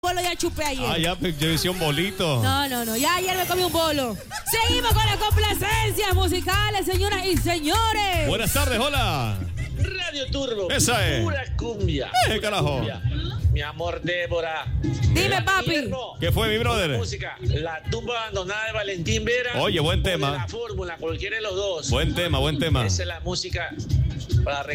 bolo ya chupé ayer. Ah, ya, yo hice un bolito. No, ya ayer me comí un bolo. Seguimos con las complacencias musicales, señoras y señores. Buenas tardes, hola. Radio Turbo. Esa es. Pura cumbia. Carajo. Cumbia. Mi amor, Débora. Dime, papi. Guillermo, ¿Qué fue, mi brother? música. La tumba abandonada de Valentín Vera. Oye, buen o de tema. La fórmula, cualquiera de los dos. Buen tema. Esa es la música para